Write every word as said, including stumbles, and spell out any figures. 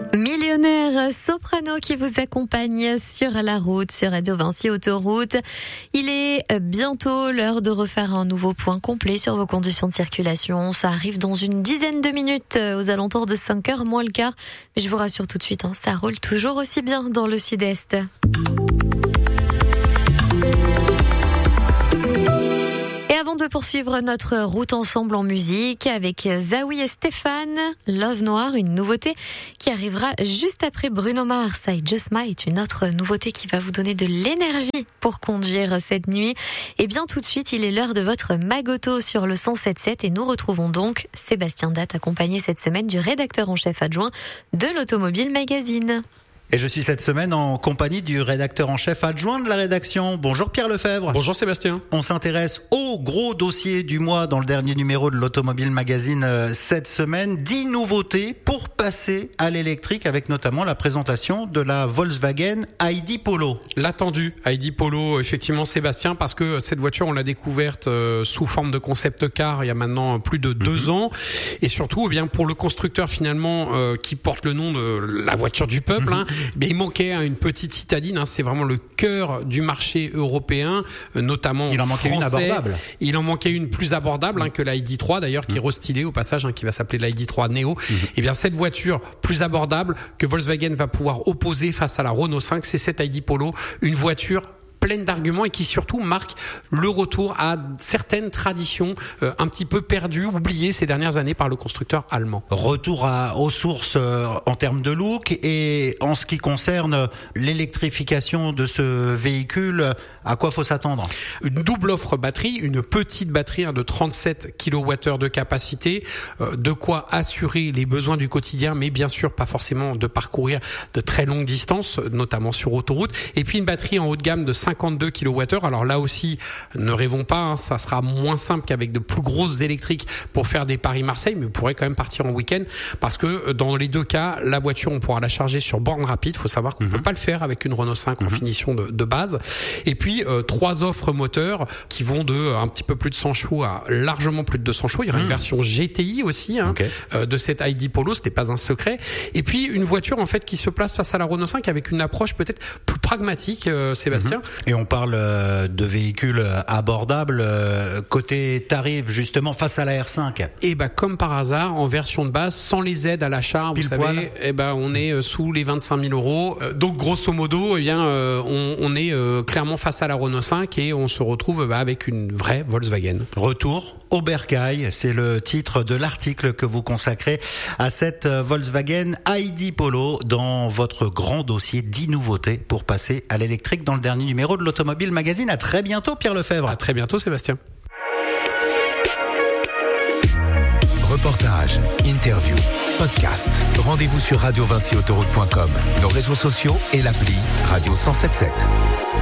Millionnaire soprano qui vous accompagne sur la route, sur Radio Vinci Autoroute. Il est bientôt l'heure de refaire un nouveau point complet sur vos conditions de circulation. Ça arrive dans une dizaine de minutes, aux alentours de cinq heures moins le quart. Mais je vous rassure tout de suite, hein, ça roule toujours aussi bien dans le sud-est. Avant de poursuivre notre route ensemble en musique avec Zawi et Stéphane, Love Noir, une nouveauté qui arrivera juste après Bruno Mars. I Just Might, une autre nouveauté qui va vous donner de l'énergie pour conduire cette nuit. Et bien tout de suite, il est l'heure de votre Magoto sur le cent sept sept et nous retrouvons donc Sébastien Datt, accompagné cette semaine du rédacteur en chef adjoint de l'Automobile Magazine. Et je suis cette semaine en compagnie du rédacteur en chef adjoint de la rédaction. Bonjour Pierre Lefebvre. Bonjour Sébastien. On s'intéresse au gros dossier du mois dans le dernier numéro de l'Automobile Magazine euh, cette semaine. dix nouveautés pour passer à l'électrique avec notamment la présentation de la Volkswagen I D Polo. L'attendu I D Polo, effectivement Sébastien, parce que cette voiture on l'a découverte euh, sous forme de concept car il y a maintenant plus de deux mmh. ans. Et surtout, eh bien pour le constructeur finalement euh, qui porte le nom de la voiture du peuple, mmh. hein, mais il manquait hein, une petite citadine, hein, c'est vraiment le cœur du marché européen, euh, notamment il en manquait français. Une abordable. Il en manquait une plus abordable hein, que l'I D trois d'ailleurs, qui mmh. est restylée au passage, hein, qui va s'appeler l'I D trois Neo. Mmh. Et bien cette voiture plus abordable que Volkswagen va pouvoir opposer face à la Renault cinq, c'est cette I D Polo, une voiture pleine d'arguments et qui surtout marque le retour à certaines traditions euh, un petit peu perdues, oubliées ces dernières années par le constructeur allemand. Retour à, aux sources euh, en termes de look et en ce qui concerne l'électrification de ce véhicule, à quoi faut s'attendre? Une double offre batterie, une petite batterie hein, de trente-sept kilowattheures de capacité, euh, de quoi assurer les besoins du quotidien, mais bien sûr pas forcément de parcourir de très longues distances, notamment sur autoroute. Et puis une batterie en haut de gamme de cinquante-deux kilowattheures. Alors là aussi, ne rêvons pas, hein, ça sera moins simple qu'avec de plus grosses électriques pour faire des Paris-Marseille, mais vous pourrez quand même partir en week-end parce que dans les deux cas, la voiture, on pourra la charger sur borne rapide. Il faut savoir qu'on ne mmh. peut pas le faire avec une Renault cinq mmh. en finition de, de base. Et puis, euh, trois offres moteurs qui vont de euh, un petit peu plus de cent chevaux à largement plus de deux cents chevaux. Il y aura mmh. une version G T I aussi hein, okay. euh, de cette I D Polo, ce n'est pas un secret. Et puis, une voiture en fait qui se place face à la Renault cinq avec une approche peut-être plus pragmatique, euh, Sébastien. Mmh. Et on parle de véhicules abordables. Côté tarif, justement, face à la R cinq. Et ben, comme par hasard, en version de base, sans les aides à l'achat, vous savez, et ben, on est sous les vingt-cinq mille euros. Donc, grosso modo, eh bien, on, on est clairement face à la Renault cinq et on se retrouve bah, avec une vraie Volkswagen. Retour au bercail, c'est le titre de l'article que vous consacrez à cette Volkswagen I D Polo dans votre grand dossier dix nouveautés pour passer à l'électrique dans le dernier numéro de l'Automobile Magazine. À très bientôt Pierre Lefebvre. À très bientôt Sébastien. Reportage, interview, podcast. Rendez-vous sur radio vinci autoroute point com, nos réseaux sociaux et l'appli Radio cent soixante-dix-sept.